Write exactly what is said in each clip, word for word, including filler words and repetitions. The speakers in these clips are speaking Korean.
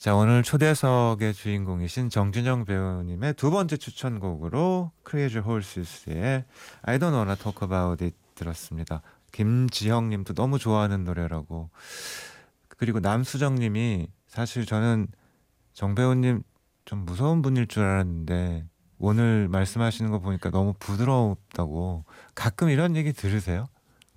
자, 오늘 초대석의 주인공이신 정준영 배우님의 두 번째 추천곡으로 Crazy Horses의 I Don't Wanna Talk About It 들었습니다. 김지형님도 너무 좋아하는 노래라고. 그리고 남수정님이 사실 저는 정 배우님 좀 무서운 분일 줄 알았는데 오늘 말씀하시는 거 보니까 너무 부드럽다고. 가끔 이런 얘기 들으세요?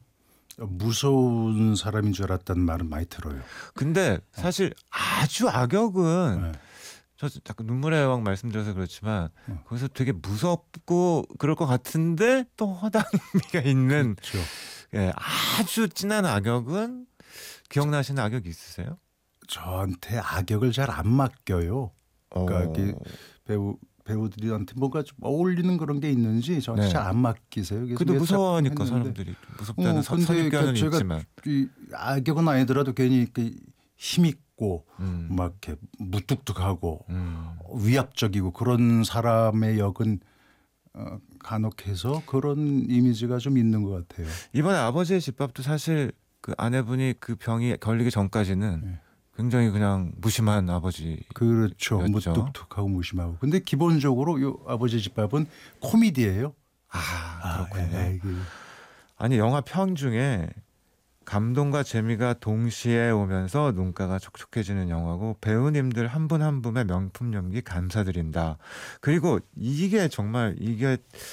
무서운 사람인 줄 알았다는 말은 많이 들어요. 근데 사실 아주 악역은 네. 저 자꾸 눈물의 여왕 말씀드려서 그렇지만 어. 거기서 되게 무섭고 그럴 것 같은데 또 허당미가 있는 그렇죠. 예, 아주 진한 악역은 기억나시는 악역이 있으세요? 저한테 악역을 잘 안 맡겨요. 그러니까 어. 이게 배우 배우들한테 뭔가 좀 어울리는 그런 게 있는지 저한테 네. 잘 안 맡기세요. 그래서 근데 몇 무서워하니까 했는데, 사람들이 무섭다는 어, 서- 근데 선입견은 제가 있지만 이 악역은 아니더라도 괜히 이렇게 힘 있고 음, 막 이렇게 무뚝뚝하고 음. 위압적이고 그런 사람의 역은 어, 간혹해서 그런 이미지가 좀 있는 것 같아요. 이번에 아버지의 집밥도 사실 그 아내분이 그 병이 걸리기 전까지는 네. 굉장히 그냥 무심한 아버지. 그렇죠. 였죠. 무뚝뚝하고 무심하고. 근데 기본적으로 요 아버지 집밥은 코미디예요. 아, 그렇군요. 아, 예, 이게 아니 영화 평 중에 감동과 재미가 동시에 오면서 눈가가 촉촉해지는 영화고 배우님들 한 분 한 분의 명품 연기 감사드린다. 그리고 이게 정말 이게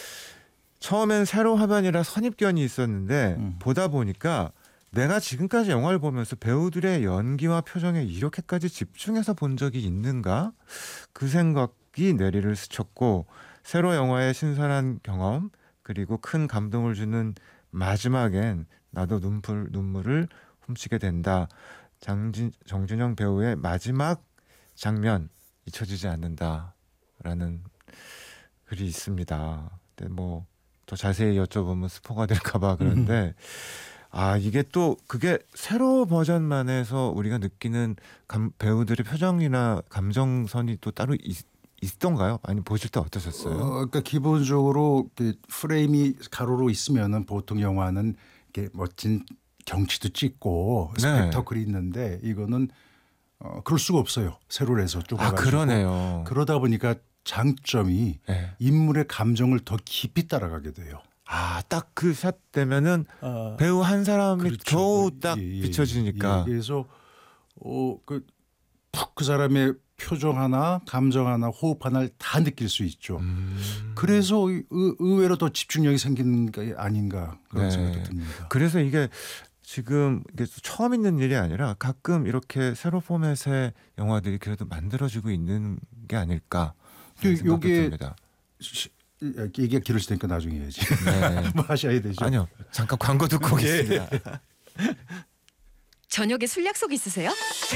처음엔 세로 화면이라 선입견이 있었는데 음. 보다 보니까 내가 지금까지 영화를 보면서 배우들의 연기와 표정에 이렇게까지 집중해서 본 적이 있는가? 그 생각이 뇌리를 스쳤고 세로 영화의 신선한 경험 그리고 큰 감동을 주는 마지막엔 나도 눈물, 눈물을 훔치게 된다. 장진, 정준영 배우의 마지막 장면 잊혀지지 않는다라는 글이 있습니다. 근데 뭐 더 자세히 여쭤보면 스포가 될까봐 그런데 아 이게 또 그게 세로 버전만 해서 우리가 느끼는 감, 배우들의 표정이나 감정선이 또 따로 있, 있던가요? 아니 보실 때 어떠셨어요? 어, 그러니까 기본적으로 이렇게 프레임이 가로로 있으면은 보통 영화는 이렇게 멋진 경치도 찍고 네. 스펙터클이 있는데 이거는 어, 그럴 수가 없어요. 세로에서 아 좁아가지고. 그러네요. 그러다 보니까 장점이 네. 인물의 감정을 더 깊이 따라가게 돼요. 아딱 그 샷 되면은 아, 배우 한 사람이 그렇죠. 겨우 딱 예, 예, 비춰지니까. 예, 그래서 어, 그, 푹 그 사람의 표정 하나, 감정 하나, 호흡 하나를 다 느낄 수 있죠. 음. 그래서 의, 의외로 더 집중력이 생기는 게 아닌가 그런 네. 생각도 듭니다. 그래서 이게 지금 이게 처음 있는 일이 아니라 가끔 이렇게 세로 포맷의 영화들이 그래도 만들어지고 있는 게 아닐까 그 생각도 요게- 듭니다. 시- 얘기가 길어질 테니까 나중에 해야지. 네. 뭐 하셔야 되죠. 아니요. 잠깐 광고 듣고 예. 오겠습니다. 저녁에 술 약속 있으세요?